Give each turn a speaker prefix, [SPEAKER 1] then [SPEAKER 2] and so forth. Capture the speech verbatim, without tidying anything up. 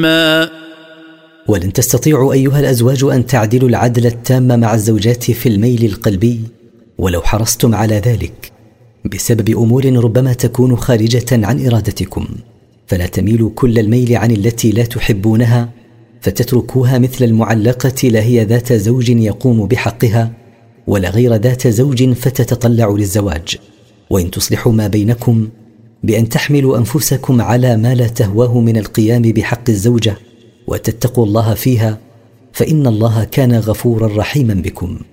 [SPEAKER 1] ولن تستطيعوا أيها الأزواج أن تعدلوا العدل التام مع الزوجات في الميل القلبي ولو حرصتم على ذلك بسبب أمور ربما تكون خارجة عن إرادتكم، فلا تميلوا كل الميل عن التي لا تحبونها فتتركوها مثل المعلقة لا هي ذات زوج يقوم بحقها ولا غير ذات زوج فتتطلع للزواج. وإن تصلحوا ما بينكم بأن تحملوا أنفسكم على ما لا تهواه من القيام بحق الزوجة وتتقوا الله فيها فإن الله كان غفورا رحيما بكم.